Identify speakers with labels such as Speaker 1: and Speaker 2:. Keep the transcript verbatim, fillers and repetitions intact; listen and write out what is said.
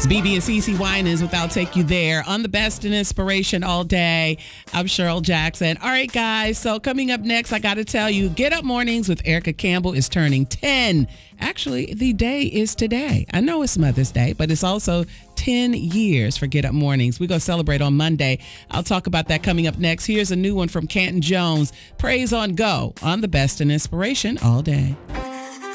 Speaker 1: It's B B and CeCe Winans with I'll Take You There on the best in inspiration all day. I'm Cheryl Jackson. All right, guys. So coming up next, I got to tell you, Get Up Mornings with Erica Campbell is turning ten. Actually, the day is today. I know it's Mother's Day, but it's also ten years for Get Up Mornings. We're going to celebrate on Monday. I'll talk about that coming up next. Here's a new one from Canton Jones. Praise on Go on the best in inspiration all day.